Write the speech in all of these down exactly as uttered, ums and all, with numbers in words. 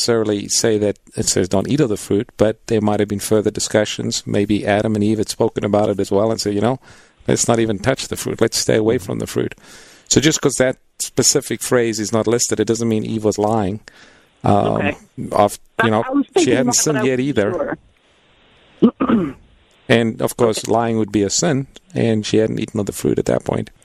necessarily say that it says don't eat of the fruit, but there might have been further discussions. Maybe Adam and Eve had spoken about it as well and said, you know, let's not even touch the fruit. Let's stay away from the fruit. So just because that specific phrase is not listed, it doesn't mean Eve was lying. Um, okay. Of, you know, she hadn't sinned yet either. Sure. And, of course, okay. lying would be a sin, and she hadn't eaten of the fruit at that point.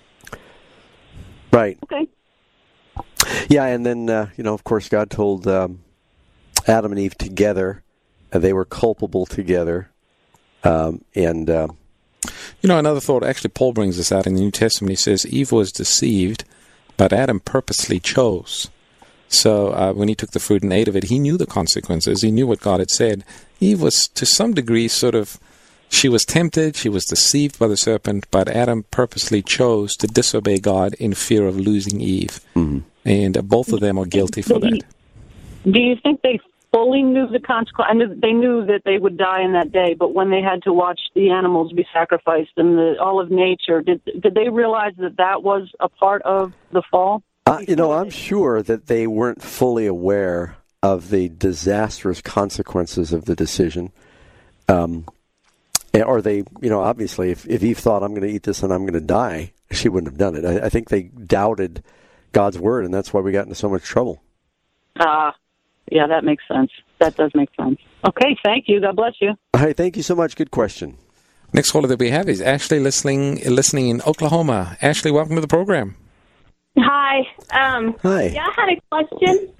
Right. Okay. Yeah, and then, uh, you know, of course, God told um, Adam and Eve together, uh, they were culpable together, um, and... Uh, you know, another thought, actually, Paul brings this out in the New Testament. He says, Eve was deceived, but Adam purposely chose. So uh, when he took the fruit and ate of it, he knew the consequences. He knew what God had said. Eve was, to some degree, sort of, she was tempted, she was deceived by the serpent, but Adam purposely chose to disobey God in fear of losing Eve. Mm-hmm. And uh, both of them are guilty for that. Do you think they fully knew the consequence? I knew, they knew that they would die in that day, but when they had to watch the animals be sacrificed and the, all of nature, did, did they realize that that was a part of the fall? Uh, you know, I'm sure that they weren't fully aware of the disastrous consequences of the decision. Um, or they, you know, obviously, if, if Eve thought, I'm going to eat this and I'm going to die, she wouldn't have done it. I, I think they doubted God's word, and that's why we got into so much trouble. Ah, uh, yeah, that makes sense. That does make sense. Okay, thank you. God bless you. All right, thank you so much. Good question. Next caller that we have is Ashley listening, listening in Oklahoma. Ashley, welcome to the program. Hi. Um, Hi. Yeah, I had a question.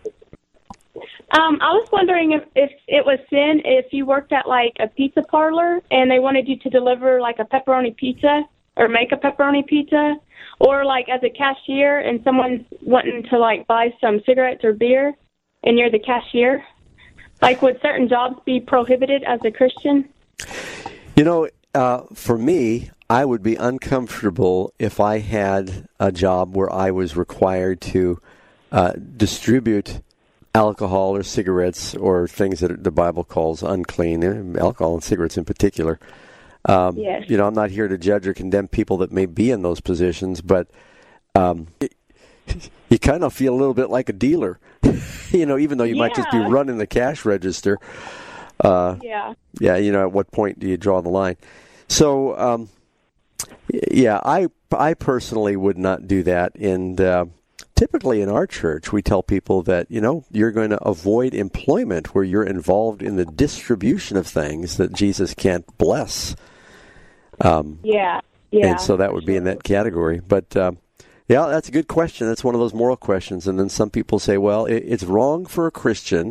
Um, I was wondering if, if it was sin if you worked at, like, a pizza parlor and they wanted you to deliver, like, a pepperoni pizza or make a pepperoni pizza, or, like, as a cashier and someone's wanting to, like, buy some cigarettes or beer and you're the cashier. Like, would certain jobs be prohibited as a Christian? You know, uh, for me, I would be uncomfortable if I had a job where I was required to uh, distribute alcohol or cigarettes or things that the Bible calls unclean, alcohol and cigarettes in particular. Um, yes. You know, I'm not here to judge or condemn people that may be in those positions, but um, it, you kind of feel a little bit like a dealer, you know, even though you yeah. might just be running the cash register. Uh, yeah. Yeah, you know, at what point do you draw the line? So, um, yeah, I, I personally would not do that. And uh, typically in our church, we tell people that, you know, you're going to avoid employment where you're involved in the distribution of things that Jesus can't bless. Um, yeah, yeah. And so that would be in that category. But, uh, yeah, that's a good question. That's one of those moral questions. And then some people say, well, it, it's wrong for a Christian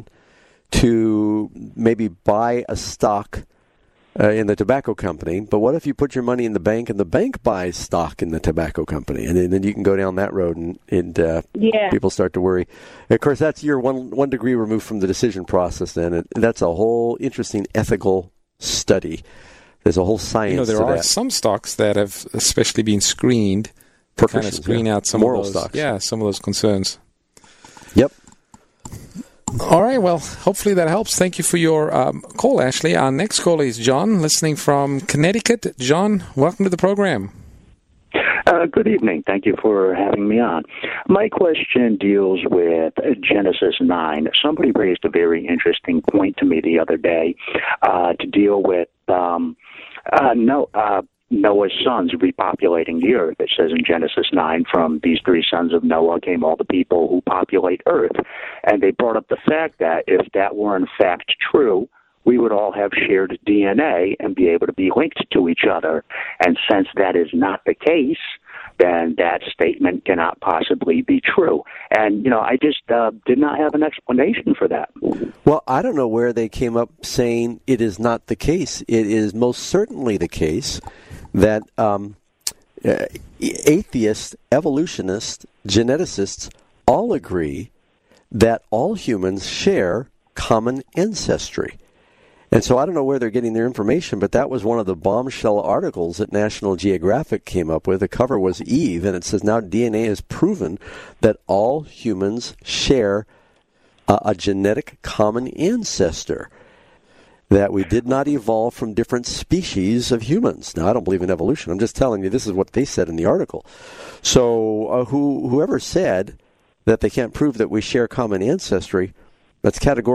to maybe buy a stock uh, in the tobacco company, but what if you put your money in the bank and the bank buys stock in the tobacco company? And then, then you can go down that road and, and uh, yeah. people start to worry. And of course, that's you're one, one degree removed from the decision process then, and that's a whole interesting ethical study. There's a whole science You know, there to are that. some stocks that have especially been screened to kind of screen yeah. out some moral of those, stocks. yeah, some of those concerns. Yep. All right, well, hopefully that helps. Thank you for your um, call, Ashley. Our next caller is John, listening from Connecticut. John, welcome to the program. Uh, good evening. Thank you for having me on. My question deals with Genesis nine. Somebody raised a very interesting point to me the other day uh, to deal with um, uh, no. Uh, Noah's sons repopulating the earth. It says in Genesis nine, from these three sons of Noah came all the people who populate earth. And they brought up the fact that if that were in fact true, we would all have shared D N A and be able to be linked to each other. And since that is not the case, then that statement cannot possibly be true. And, you know, I just uh, did not have an explanation for that. Well, I don't know where they came up saying it is not the case. It is most certainly the case that um, uh, atheists, evolutionists, geneticists all agree that all humans share common ancestry. And so I don't know where they're getting their information, but that was one of the bombshell articles that National Geographic came up with. The cover was Eve, and it says now D N A has proven that all humans share a, a genetic common ancestor, that we did not evolve from different species of humans. Now, I don't believe in evolution. I'm just telling you this is what they said in the article. So uh, who, whoever said that they can't prove that we share common ancestry, that's categorically